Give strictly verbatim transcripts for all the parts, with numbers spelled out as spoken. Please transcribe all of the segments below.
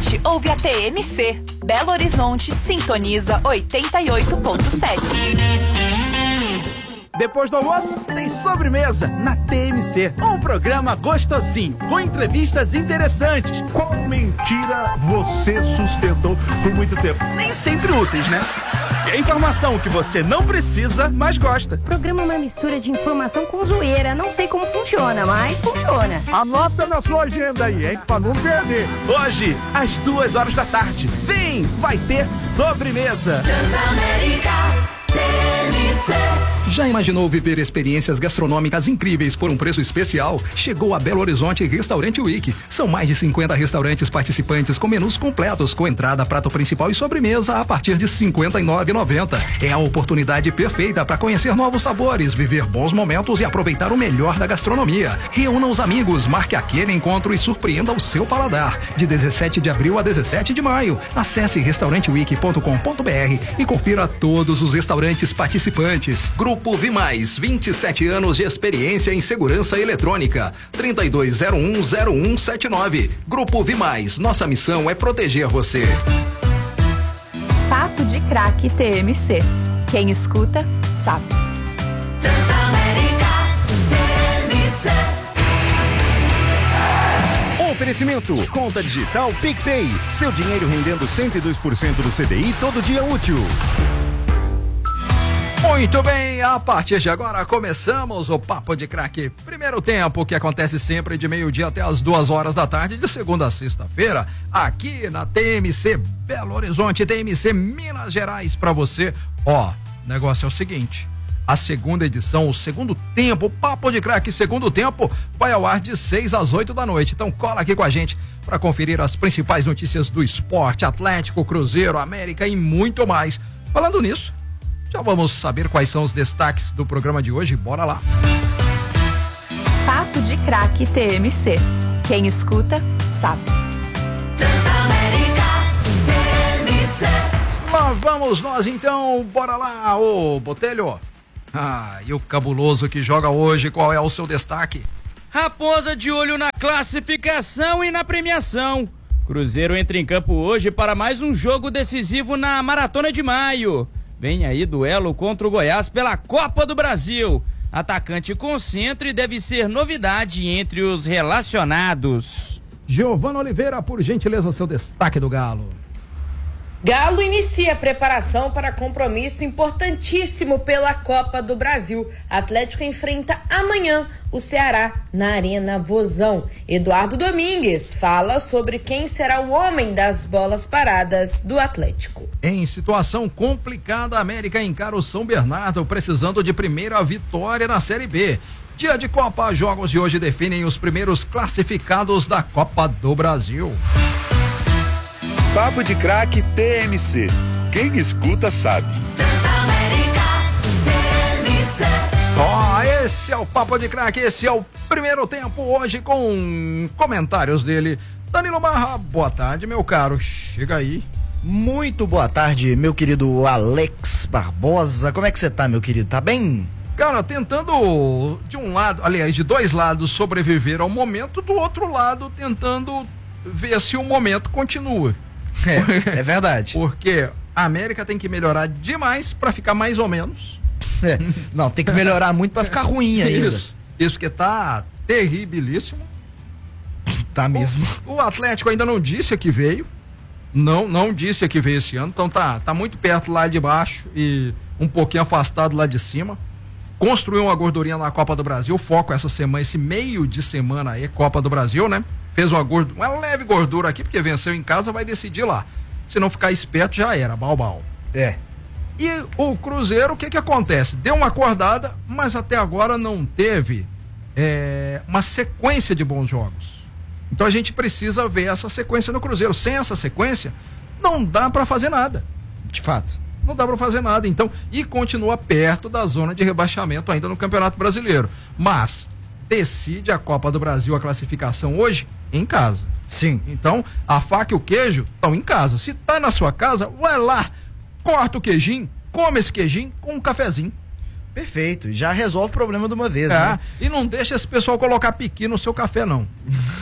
gente ouve a T M C. Belo Horizonte sintoniza oitenta e oito ponto sete. Depois do almoço, tem sobremesa na T M C. Um programa gostosinho, com entrevistas interessantes. Qual mentira você sustentou por muito tempo? Nem sempre úteis, né? E a informação que você não precisa, mas gosta. O programa é uma mistura de informação com zoeira. Não sei como funciona, mas funciona. Anota na sua agenda aí, hein? Pra não perder. Hoje, às duas horas da tarde. Vem, vai ter sobremesa. Transamérica T M C. Já imaginou viver experiências gastronômicas incríveis por um preço especial? Chegou a Belo Horizonte Restaurante Week. São mais de cinquenta restaurantes participantes com menus completos, com entrada, prato principal e sobremesa a partir de cinquenta e nove reais e noventa centavos. É a oportunidade perfeita para conhecer novos sabores, viver bons momentos e aproveitar o melhor da gastronomia. Reúna os amigos, marque aquele encontro e surpreenda o seu paladar. De dezessete de abril a dezessete de maio. Acesse restaurante week ponto com ponto br e confira todos os restaurantes participantes. Grupo Grupo Vimais, vinte e sete anos de experiência em segurança eletrônica. trinta e dois zero um zero um sete nove. Grupo Vimais, nossa missão é proteger você. Papo de Craque T M C. Quem escuta, sabe. Transamérica T M C. Oferecimento, conta digital PicPay. Seu dinheiro rendendo cento e dois por cento do C D I todo dia útil. Muito bem, a partir de agora começamos o Papo de Craque. Primeiro tempo, que acontece sempre de meio-dia até as duas horas da tarde, de segunda a sexta-feira, aqui na T M C Belo Horizonte, T M C Minas Gerais, pra você. Ó, o negócio é o seguinte: a segunda edição, o segundo tempo, o Papo de Craque segundo tempo, vai ao ar de seis às oito da noite. Então cola aqui com a gente para conferir as principais notícias do esporte, Atlético, Cruzeiro, América e muito mais. Falando nisso, já vamos saber quais são os destaques do programa de hoje. Bora lá. Papo de Craque T M C. Quem escuta, sabe. Transamérica T M C. Lá vamos nós então, bora lá, ô Botelho. Ah, e o cabuloso que joga hoje, qual é o seu destaque? Raposa de olho na classificação e na premiação. Cruzeiro entra em campo hoje para mais um jogo decisivo na Maratona de Maio. Vem aí duelo contra o Goiás pela Copa do Brasil. Atacante concentra e deve ser novidade entre os relacionados. Giovana Oliveira, por gentileza, seu destaque do Galo. Galo inicia a preparação para compromisso importantíssimo pela Copa do Brasil. Atlético enfrenta amanhã o Ceará na Arena Vozão. Eduardo Domingues fala sobre quem será o homem das bolas paradas do Atlético. Em situação complicada, a América encara o São Bernardo, precisando de primeira vitória na Série B. Dia de Copa, jogos de hoje definem os primeiros classificados da Copa do Brasil. Papo de Craque T M C. Quem escuta sabe. Transamérica T M C. Ó, oh, esse é o Papo de Craque, esse é o primeiro tempo hoje com comentários dele. Danilo Barra, boa tarde, meu caro. Chega aí. Muito boa tarde, meu querido Alex Barbosa. Como é que você tá, meu querido? Tá bem? Cara, tentando de um lado, aliás, de dois lados sobreviver ao momento, do outro lado tentando ver se o momento continua. É, é verdade. Porque a América tem que melhorar demais pra ficar mais ou menos. É, não, tem que melhorar muito pra ficar ruim ainda. Isso, isso que tá terribilíssimo. Tá mesmo. O, o Atlético ainda não disse que veio. Não, não disse que veio esse ano. Então tá, tá muito perto lá de baixo e um pouquinho afastado lá de cima. Construiu uma gordurinha na Copa do Brasil. Foco essa semana, esse meio de semana aí, Copa do Brasil, né? Fez uma, gordura, uma leve gordura aqui, porque venceu em casa, vai decidir lá. Se não ficar esperto, já era, balbal. É. E o Cruzeiro, o que que acontece? Deu uma acordada, mas até agora não teve é, uma sequência de bons jogos. Então a gente precisa ver essa sequência no Cruzeiro. Sem essa sequência, não dá pra fazer nada. De fato. Não dá pra fazer nada, então, e continua perto da zona de rebaixamento ainda no Campeonato Brasileiro. Mas decide a Copa do Brasil, a classificação hoje, em casa. Sim. Então, a faca e o queijo estão em casa. Se tá na sua casa, vai lá, corta o queijinho, come esse queijinho com um cafezinho. Perfeito, já resolve o problema de uma vez, é, né? E não deixa esse pessoal colocar piqui no seu café, não.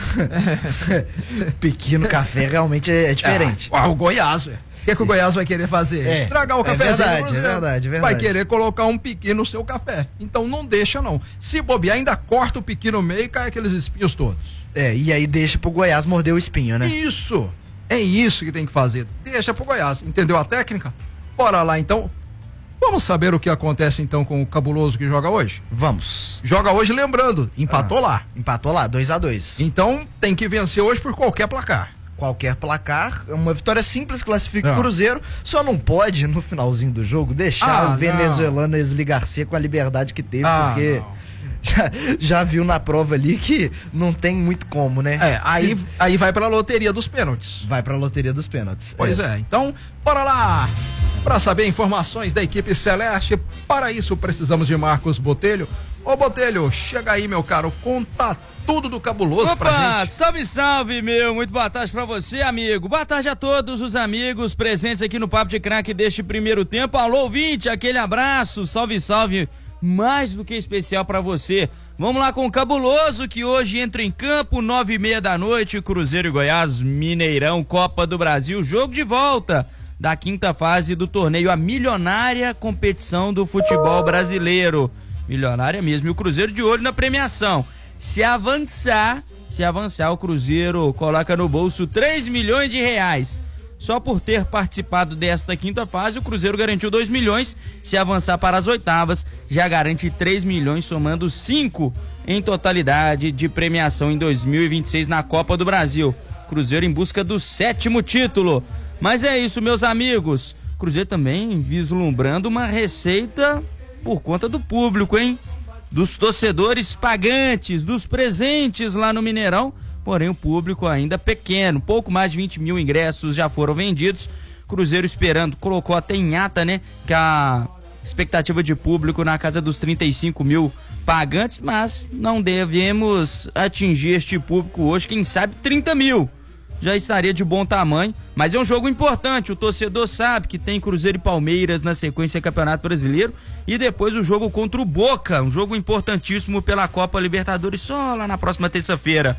Pequeno café realmente é, é diferente. Ah, o Goiás, velho. O que, é que o Goiás vai querer fazer? É, Estragar o é cafezinho. verdade, é verdade, é verdade. Vai querer colocar um piqui no seu café. Então não deixa, não. Se bobear, ainda corta o piqui no meio e cai aqueles espinhos todos. É, e aí deixa pro Goiás morder o espinho, né? Isso. É isso que tem que fazer. Deixa pro Goiás. Entendeu a técnica? Bora lá, então. Vamos saber o que acontece, então, com o Cabuloso que joga hoje? Vamos. Joga hoje, lembrando, empatou Ah, lá. Empatou lá, dois a dois. Então tem que vencer hoje por qualquer placar. Qualquer placar, uma vitória simples classifica Não. o Cruzeiro, só não pode, no finalzinho do jogo, deixar Ah, o não. venezuelano Esli Garcia com a liberdade que teve, Ah, porque não. já, já viu na prova ali que não tem muito como, né? É, aí, Se- aí vai pra loteria dos pênaltis. Vai pra loteria dos pênaltis. Pois é. Então, bora lá! Para saber informações da equipe Celeste, para isso precisamos de Marcos Botelho. Ô Botelho, chega aí, meu caro, conta tudo do Cabuloso pra Opa, gente. salve, salve, meu. Muito boa tarde pra você, amigo. Boa tarde a todos os amigos presentes aqui no Papo de Craque deste primeiro tempo. Alô, ouvinte, aquele abraço, salve, salve, mais do que especial pra você. Vamos lá com o Cabuloso, que hoje entra em campo, nove e meia da noite, Cruzeiro e Goiás, Mineirão, Copa do Brasil, jogo de volta da quinta fase do torneio, a milionária competição do futebol brasileiro. Milionária mesmo, e o Cruzeiro de olho na premiação. Se avançar, se avançar, o Cruzeiro coloca no bolso três milhões de reais. Só por ter participado desta quinta fase, o Cruzeiro garantiu dois milhões. Se avançar para as oitavas, já garante três milhões, somando cinco em totalidade de premiação em dois mil e vinte e seis na Copa do Brasil. Cruzeiro em busca do sétimo título. Mas é isso, meus amigos. Cruzeiro também vislumbrando uma receita por conta do público, hein? Dos torcedores pagantes, dos presentes lá no Mineirão, porém o público ainda pequeno, pouco mais de vinte mil ingressos já foram vendidos. Cruzeiro esperando, colocou até em ata, né, que a expectativa de público na casa dos trinta e cinco mil pagantes, mas não devemos atingir este público hoje, quem sabe trinta mil. Já estaria de bom tamanho, mas é um jogo importante, o torcedor sabe que tem Cruzeiro e Palmeiras na sequência do Campeonato Brasileiro e depois o jogo contra o Boca, um jogo importantíssimo pela Copa Libertadores só lá na próxima terça-feira.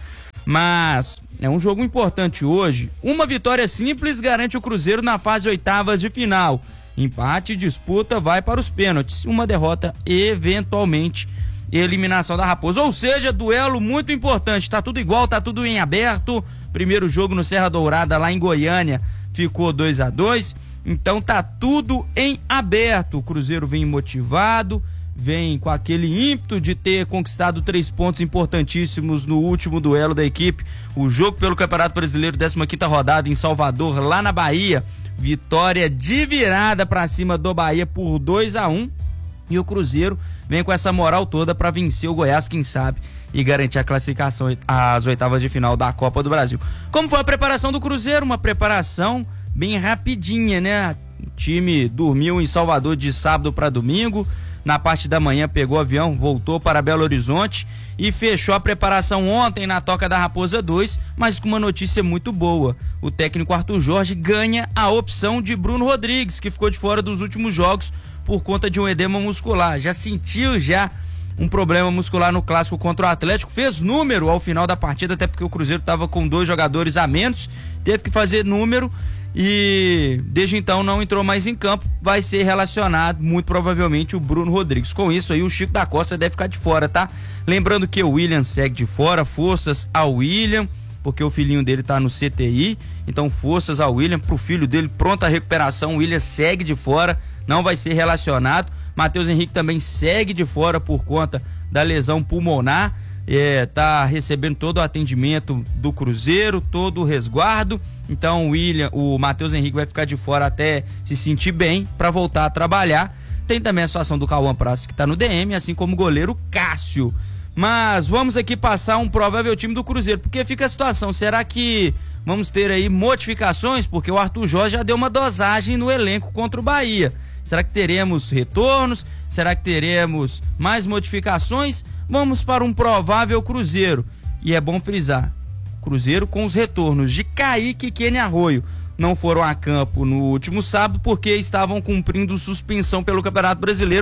Mas é um jogo importante hoje, uma vitória simples garante o Cruzeiro na fase oitavas de final, empate e disputa vai para os pênaltis, uma derrota eventualmente eliminação da Raposa, ou seja, duelo muito importante, tá tudo igual, tá tudo em aberto. Primeiro jogo no Serra Dourada, lá em Goiânia, ficou dois a dois. Então tá tudo em aberto. O Cruzeiro vem motivado, vem com aquele ímpeto de ter conquistado três pontos importantíssimos no último duelo da equipe. O jogo pelo Campeonato Brasileiro, décima quinta rodada em Salvador, lá na Bahia. Vitória de virada pra cima do Bahia por dois a um. E o Cruzeiro vem com essa moral toda para vencer o Goiás, quem sabe, e garantir a classificação às oitavas de final da Copa do Brasil. Como foi a preparação do Cruzeiro? Uma preparação bem rapidinha, né? O time dormiu em Salvador de sábado para domingo. Na parte da manhã pegou o avião, voltou para Belo Horizonte e fechou a preparação ontem na Toca da Raposa dois, mas com uma notícia muito boa. O técnico Arthur Jorge ganha a opção de Bruno Rodrigues, que ficou de fora dos últimos jogos por conta de um edema muscular. Já sentiu já um problema muscular no clássico contra o Atlético, fez número ao final da partida, até porque o Cruzeiro estava com dois jogadores a menos, teve que fazer número e desde então não entrou mais em campo. Vai ser relacionado muito provavelmente o Bruno Rodrigues. Com isso aí o Chico da Costa deve ficar de fora, tá? Lembrando que o William segue de fora, forças ao William, porque o filhinho dele tá no C T I, então forças ao William, pro filho dele, pronta a recuperação. O William segue de fora, não vai ser relacionado. Matheus Henrique também segue de fora por conta da lesão pulmonar, é, tá recebendo todo o atendimento do Cruzeiro, todo o resguardo. Então o William, o Matheus Henrique vai ficar de fora até se sentir bem para voltar a trabalhar. Tem também a situação do Cauã Pratos, que tá no D M, assim como o goleiro Cássio. Mas vamos aqui passar um provável time do Cruzeiro, porque fica a situação, será que vamos ter aí modificações? Porque o Arthur Jorge já deu uma dosagem no elenco contra o Bahia. Será que teremos retornos? Será que teremos mais modificações? Vamos para um provável Cruzeiro. E é bom frisar, Cruzeiro com os retornos de Kaique e Kenny Arroio. Não foram a campo no último sábado porque estavam cumprindo suspensão pelo Campeonato Brasileiro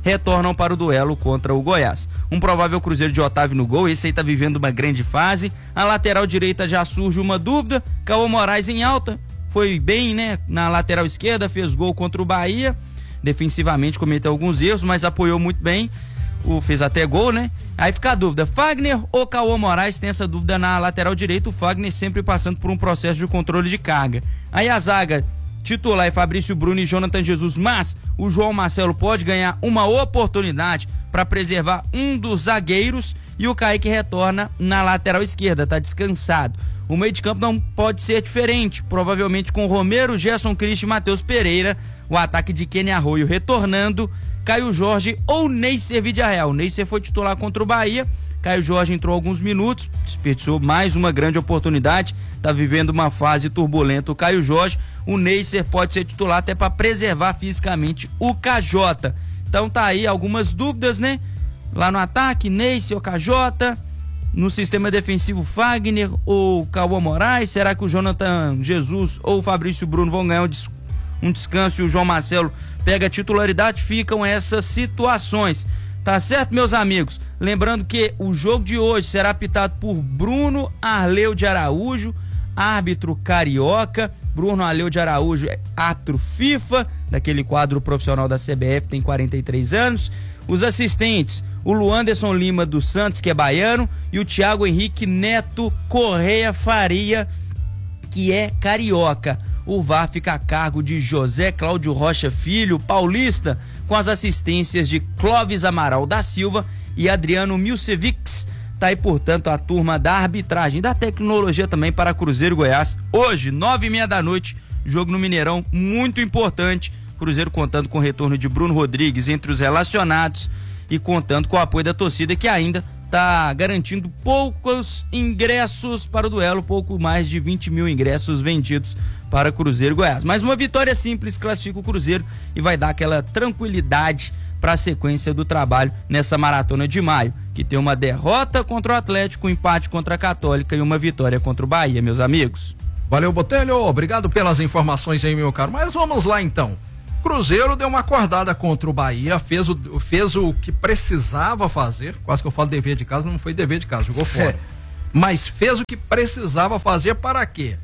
retornam para o duelo contra o Goiás. Um provável Cruzeiro de Otávio no gol, esse aí tá vivendo uma grande fase. A lateral direita já surge uma dúvida, Cauã Moraes em alta, foi bem, né, na lateral esquerda, fez gol contra o Bahia, defensivamente cometeu alguns erros, mas apoiou muito bem, o, fez até gol, né? Aí fica a dúvida, Fagner ou Cauã Moraes? Tem essa dúvida na lateral direita, o Fagner sempre passando por um processo de controle de carga. Aí a zaga titular é Fabrício Bruno e Jonathan Jesus, mas o João Marcelo pode ganhar uma oportunidade para preservar um dos zagueiros e o Kaique retorna na lateral esquerda, tá descansado. O meio de campo não pode ser diferente, provavelmente com Romero, Gerson Cristi e Matheus Pereira, o ataque de Kenny Arroio retornando, Caio Jorge ou Neicer Vidiarreal. O Neicer foi titular contra o Bahia, Caio Jorge entrou alguns minutos, desperdiçou mais uma grande oportunidade, tá vivendo uma fase turbulenta o Caio Jorge. O Neicer pode ser titular até para preservar fisicamente o K J. Então tá aí algumas dúvidas, né? Lá no ataque, Neicer ou K J, no sistema defensivo Fagner ou Cauã Moraes. Será que o Jonathan Jesus ou o Fabrício Bruno vão ganhar um, des um descanso e o João Marcelo pega a titularidade? Ficam essas situações. Tá certo, meus amigos? Lembrando que o jogo de hoje será apitado por Bruno Arleu de Araújo, árbitro carioca. Bruno Arleu de Araújo é árbitro FIFA, daquele quadro profissional da C B F, tem quarenta e três anos. Os assistentes, o Luanderson Lima dos Santos, que é baiano, e o Thiago Henrique Neto Correia Faria, que é carioca. O V A R fica a cargo de José Cláudio Rocha Filho, paulista, com as assistências de Clóvis Amaral da Silva e Adriano Milcevics. Tá aí, portanto, a turma da arbitragem, da tecnologia também para Cruzeiro e Goiás. Hoje, nove e meia da noite, jogo no Mineirão, muito importante. Cruzeiro contando com o retorno de Bruno Rodrigues entre os relacionados e contando com o apoio da torcida, que ainda está garantindo poucos ingressos para o duelo, pouco mais de vinte mil ingressos vendidos para Cruzeiro e Goiás. Mas uma vitória simples classifica o Cruzeiro e vai dar aquela tranquilidade para a sequência do trabalho nessa maratona de maio, que tem uma derrota contra o Atlético, um empate contra a Católica e uma vitória contra o Bahia, meus amigos. Valeu, Botelho, obrigado pelas informações aí, meu caro. Mas vamos lá então. Cruzeiro deu uma acordada contra o Bahia, fez o, fez o que precisava fazer, quase que eu falo dever de casa, não foi dever de casa, jogou fora. É. Mas fez o que precisava fazer para quê?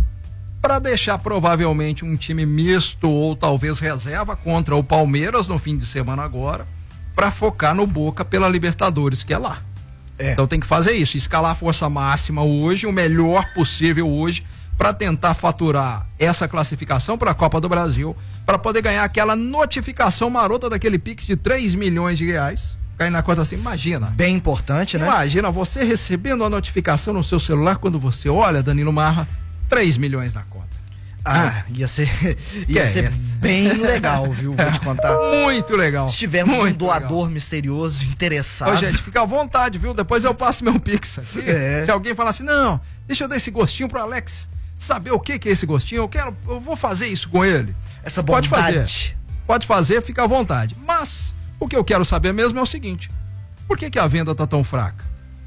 Para deixar provavelmente um time misto ou talvez reserva contra o Palmeiras no fim de semana agora, para focar no Boca pela Libertadores, que é lá. É. Então tem que fazer isso, escalar a força máxima hoje, o melhor possível hoje, para tentar faturar essa classificação para a Copa do Brasil, para poder ganhar aquela notificação marota daquele Pix de três milhões de reais. Cair na conta assim, imagina. Bem importante, né? Imagina você recebendo a notificação no seu celular quando você olha, Danilo Marra, três milhões na conta. Ah, ia ser, ia ser é bem legal, viu? Vou te contar. Muito legal. Se tivermos muito um doador legal. misterioso interessado. Ô, gente, fica à vontade, viu? Depois eu passo meu Pix aqui. É. Se alguém falar assim, não, deixa eu dar esse gostinho pro Alex saber o que que é esse gostinho, eu quero, eu vou fazer isso com ele. Essa bondade. Pode fazer, pode fazer, fica à vontade. Mas, o que eu quero saber mesmo é o seguinte, por que que a venda tá tão fraca?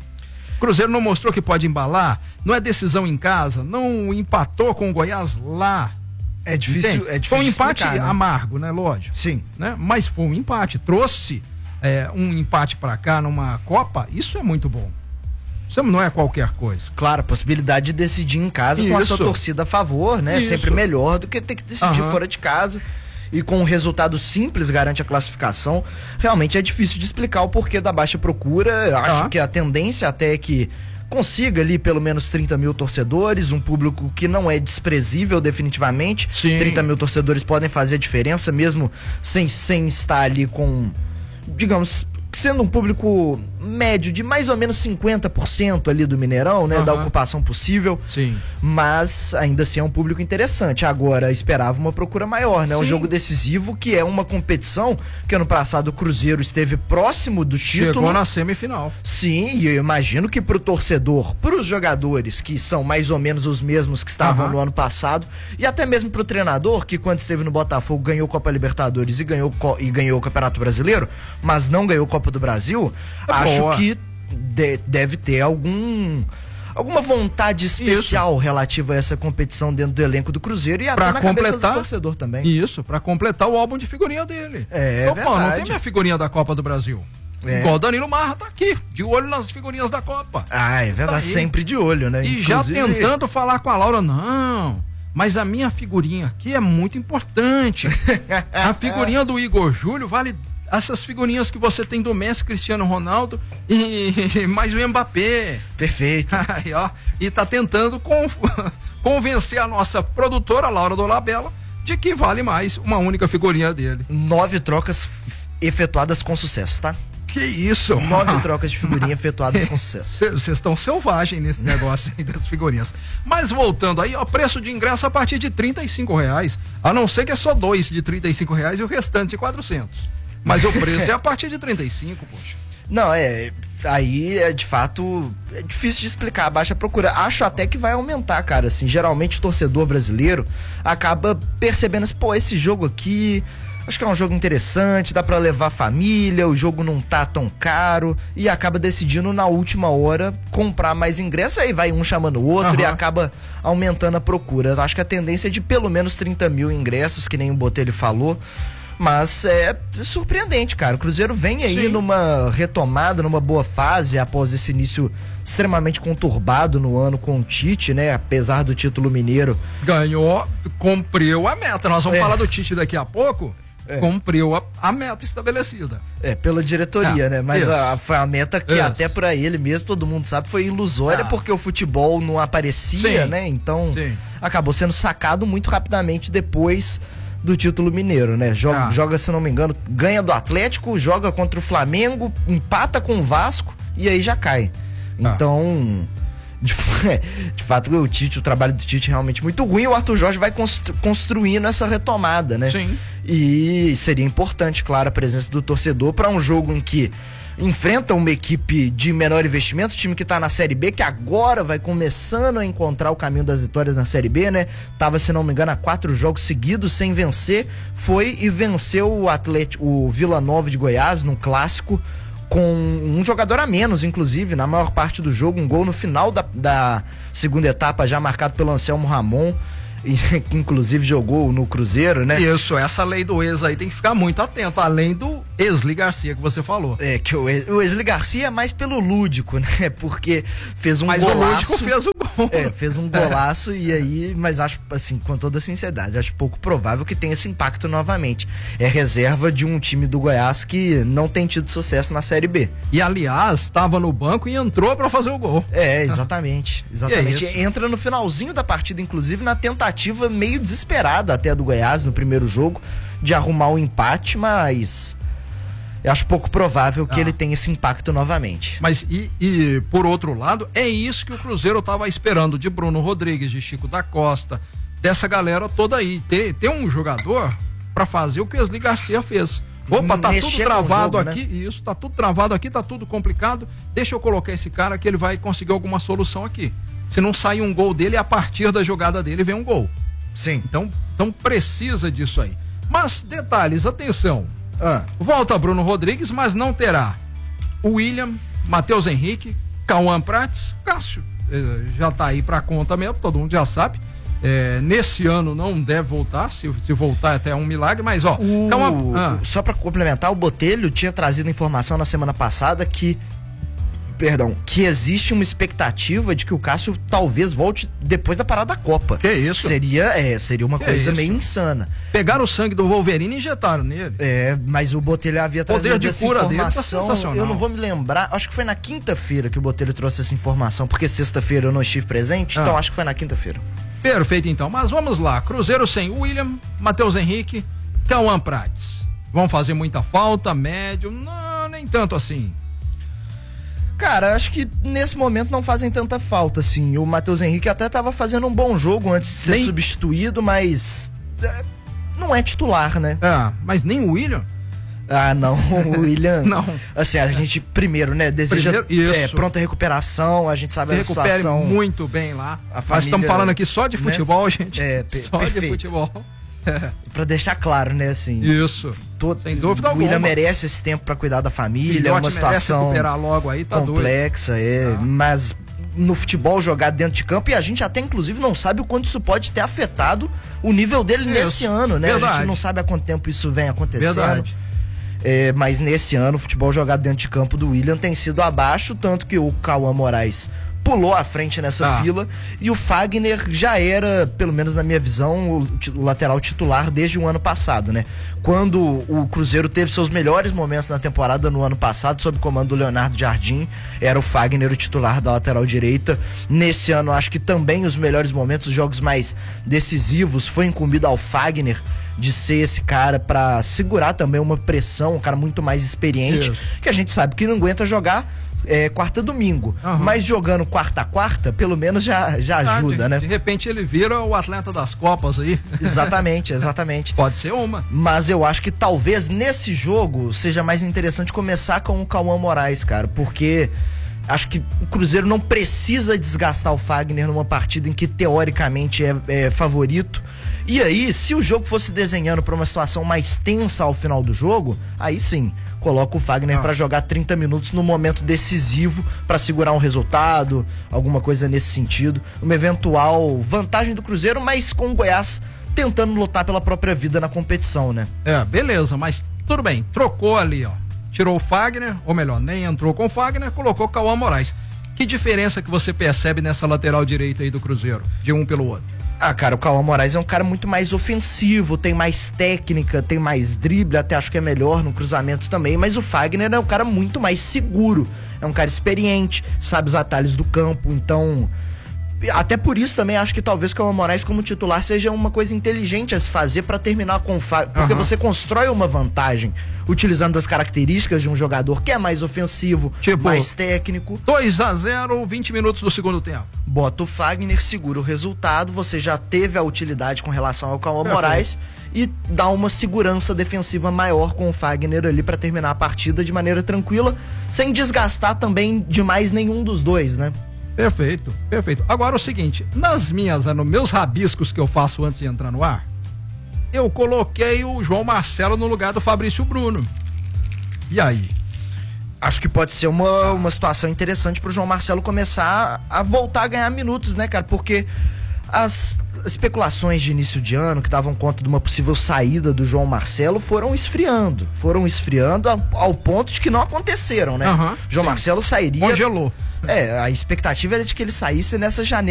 O Cruzeiro não mostrou que pode embalar, não é decisão em casa, não empatou com o Goiás lá. É difícil, é difícil. Foi um empate explicar, né? amargo, né? Lógico. Sim. Né? Mas foi um empate, trouxe é, um empate pra cá numa Copa, isso é muito bom. Isso não é qualquer coisa. Claro, a possibilidade de decidir em casa isso. com a sua torcida a favor, né? Isso. Sempre melhor do que ter que decidir uhum. fora de casa. E com um resultado simples garante a classificação. Realmente é difícil de explicar o porquê da baixa procura. Acho uhum. que a tendência até é que consiga ali pelo menos trinta mil torcedores, um público que não é desprezível definitivamente. Sim. trinta mil torcedores podem fazer diferença mesmo sem, sem estar ali com, digamos, sendo um público médio de mais ou menos cinquenta por cento ali do Mineirão, né? Uhum. Da ocupação possível. Sim. Mas ainda assim é um público interessante. Agora, esperava uma procura maior, né? Um Sim. jogo decisivo que é uma competição que ano passado o Cruzeiro esteve próximo do título. Chegou na semifinal. Sim, e eu imagino que pro torcedor, pros jogadores, que são mais ou menos os mesmos que estavam uhum. no ano passado, e até mesmo pro treinador, que quando esteve no Botafogo ganhou Copa Libertadores e ganhou, e ganhou o Campeonato Brasileiro, mas não ganhou Copa do Brasil, é acho boa. que de, deve ter algum alguma vontade especial isso. relativa a essa competição dentro do elenco do Cruzeiro e até pra na completar, cabeça do torcedor também. Isso, pra completar o álbum de figurinha dele. É, então, verdade. Pô, não tem minha figurinha da Copa do Brasil. É. Igual o Danilo Marra tá aqui, de olho nas figurinhas da Copa. Ah, é verdade, tá sempre de olho, né? E Inclusive... já tentando falar com a Laura, não, mas a minha figurinha aqui é muito importante. A figurinha do Igor Júlio vale essas figurinhas que você tem do Messi, Cristiano Ronaldo e mais o Mbappé. Perfeito. Aí, ó, e tá tentando conf... convencer a nossa produtora, Laura Dolabella, de que vale mais uma única figurinha dele. Nove trocas efetuadas com sucesso, tá? Que isso? Nove trocas de figurinha efetuadas com sucesso. Vocês estão selvagens nesse negócio aí das figurinhas. Mas voltando aí, ó, preço de ingresso a partir de trinta e cinco reais, a não ser que é só dois de trinta e cinco reais e o restante de quatrocentos. Mas o preço é a partir de trinta e cinco, poxa. Não, é, aí é de fato, é difícil de explicar, a baixa procura. Acho até que vai aumentar, cara, assim, geralmente o torcedor brasileiro acaba percebendo assim, pô, esse jogo aqui... Acho que é um jogo interessante, dá pra levar a família, o jogo não tá tão caro e acaba decidindo na última hora comprar mais ingressos, aí vai um chamando o outro uhum. e acaba aumentando a procura. Acho que a tendência é de pelo menos trinta mil ingressos, que nem o Botelho falou, mas é surpreendente, cara. O Cruzeiro vem aí Sim. numa retomada, numa boa fase após esse início extremamente conturbado no ano com o Tite, né? Apesar do título mineiro. Ganhou, cumpriu a meta. Nós vamos é. falar do Tite daqui a pouco. É. Cumpriu a, a meta estabelecida. É, pela diretoria, é, né? Mas a, foi a meta que isso. até pra ele mesmo, todo mundo sabe, foi ilusória, ah. porque o futebol não aparecia, Sim. né? Então, Sim. acabou sendo sacado muito rapidamente depois do título mineiro, né? Joga, ah. joga, se não me engano, ganha do Atlético, joga contra o Flamengo, empata com o Vasco e aí já cai. Então... Ah. De, de fato, o Tite, o trabalho do Tite é realmente muito ruim. O Arthur Jorge vai constru, construindo essa retomada, né? Sim. E seria importante, claro, a presença do torcedor para um jogo em que enfrenta uma equipe de menor investimento, time que tá na Série B, que agora vai começando a encontrar o caminho das vitórias na Série B, né? Tava, se não me engano, há quatro jogos seguidos sem vencer. Foi e venceu o Atlético, o Vila Nova de Goiás, num clássico, com um jogador a menos, inclusive, na maior parte do jogo, um gol no final da, da segunda etapa, já marcado pelo Anselmo Ramon, e, que inclusive jogou no Cruzeiro, né? Isso, essa lei do ex aí tem que ficar muito atento, além do Esli Garcia que você falou. É, que o, o Esli Garcia é mais pelo lúdico, né? Porque fez um mas golaço. Mas o lúdico fez o gol. É, fez um golaço é. e aí, mas acho, assim, com toda sinceridade, acho pouco provável que tenha esse impacto novamente. É reserva de um time do Goiás que não tem tido sucesso na Série B. E aliás, estava no banco e entrou pra fazer o gol. É, exatamente. Exatamente. É Entra no finalzinho da partida, inclusive, na tentativa meio desesperada até do Goiás no primeiro jogo de arrumar o empate, mas eu acho pouco provável que ah. ele tenha esse impacto novamente. Mas e, e por outro lado, é isso que o Cruzeiro estava esperando de Bruno Rodrigues, de Chico da Costa, dessa galera toda aí, ter, ter um jogador para fazer o que o Esli Garcia fez. Opa, tá Mexer tudo travado jogo, aqui, né? Isso, tá tudo travado aqui, tá tudo complicado, deixa eu colocar esse cara que ele vai conseguir alguma solução aqui. Se não sair um gol dele, a partir da jogada dele vem um gol. Sim. Então, então precisa disso aí. Mas, detalhes, atenção. Ah. Volta Bruno Rodrigues, mas não terá o William, Matheus Henrique, Cauã Prates, Cássio. Eh, já tá aí pra conta mesmo, todo mundo já sabe. Eh, nesse ano não deve voltar, se, se voltar até é um milagre, mas ó. O... Cauã, ah. Só pra complementar, o Botelho tinha trazido informação na semana passada que Perdão, que existe uma expectativa de que o Cássio talvez volte depois da parada da Copa. Que isso? Seria, é, seria uma que coisa isso? meio insana. Pegaram o sangue do Wolverine e injetaram nele. É, mas o Botelho havia trazido de essa cura informação. Dele tá sensacional. Eu não vou me lembrar, acho que foi na quinta-feira que o Botelho trouxe essa informação, porque sexta-feira eu não estive presente, ah. então acho que foi na quinta-feira. Perfeito, então. Mas vamos lá. Cruzeiro sem William, Matheus Henrique, Cauã Prates. Vão fazer muita falta, médio? Não, nem tanto assim. Cara, acho que nesse momento não fazem tanta falta, assim. O Matheus Henrique até tava fazendo um bom jogo antes de ser nem... substituído, mas é, não é titular, né? Ah, mas nem o William? Ah, não, o William... não. Assim, a gente primeiro, né, deseja primeiro, é, pronta recuperação, a gente sabe Se a situação... muito bem lá. A família, nós estamos falando aqui só de futebol, né? Gente. É, só perfeito. de futebol. É. Pra deixar claro, né, assim. Isso. Todo, sem dúvida o alguma. William merece esse tempo pra cuidar da família, é uma situação recuperar logo aí, tá complexa, doido. é, ah. mas no futebol jogado dentro de campo, e a gente até inclusive não sabe o quanto isso pode ter afetado o nível dele isso. nesse ano, né? Verdade. A gente não sabe há quanto tempo isso vem acontecendo. Verdade. É, mas nesse ano o futebol jogado dentro de campo do William tem sido abaixo, tanto que o Cauã Moraes pulou à frente nessa ah. fila, e o Fagner já era, pelo menos na minha visão, o, o lateral titular desde o ano passado, né? Quando o Cruzeiro teve seus melhores momentos na temporada no ano passado, sob o comando do Leonardo Jardim, era o Fagner o titular da lateral direita. Nesse ano, acho que também os melhores momentos, os jogos mais decisivos, foi incumbido ao Fagner de ser esse cara pra segurar também uma pressão, um cara muito mais experiente, Isso. que a gente sabe que não aguenta jogar É, quarta domingo, uhum. mas jogando quarta a quarta, pelo menos já, já ajuda, ah, de, né? De repente ele vira o atleta das Copas aí. Exatamente, exatamente. Pode ser uma. Mas eu acho que talvez nesse jogo seja mais interessante começar com o Cauã Moraes, cara, porque acho que o Cruzeiro não precisa desgastar o Fagner numa partida em que teoricamente é, é favorito. E aí, se o jogo fosse desenhando para uma situação mais tensa ao final do jogo, aí sim, coloca o Fagner ah. para jogar trinta minutos no momento decisivo para segurar um resultado, alguma coisa nesse sentido. Uma eventual vantagem do Cruzeiro, mas com o Goiás tentando lutar pela própria vida na competição, né? É, beleza, mas tudo bem, trocou ali, ó. Tirou o Fagner, ou melhor, nem entrou com o Fagner, colocou o Cauã Moraes. Que diferença que você percebe nessa lateral direita aí do Cruzeiro, de um pelo outro? Ah, cara, o Cauã Moraes é um cara muito mais ofensivo, tem mais técnica, tem mais drible, até acho que é melhor no cruzamento também, mas o Fagner é um cara muito mais seguro, é um cara experiente, sabe os atalhos do campo, então... Até por isso também acho que talvez o Cauã Moraes como titular seja uma coisa inteligente a se fazer para terminar com o Fagner, porque uhum. você constrói uma vantagem utilizando as características de um jogador que é mais ofensivo, tipo, mais técnico. dois a zero, vinte minutos do segundo tempo. Bota o Fagner, segura o resultado, você já teve a utilidade com relação ao Cauã Moraes e dá uma segurança defensiva maior com o Fagner ali para terminar a partida de maneira tranquila, sem desgastar também demais nenhum dos dois, né? Perfeito, perfeito. Agora o seguinte, nas minhas, nos meus rabiscos que eu faço antes de entrar no ar, eu coloquei o João Marcelo no lugar do Fabrício Bruno. E aí? Acho que pode ser uma, uma situação interessante pro João Marcelo começar a voltar a ganhar minutos, né, cara? Porque as especulações de início de ano que davam conta de uma possível saída do João Marcelo foram esfriando. Foram esfriando ao, ao ponto de que não aconteceram, né? Uhum, João sim. Marcelo sairia... Congelou. É, a expectativa era de que ele saísse nessa janela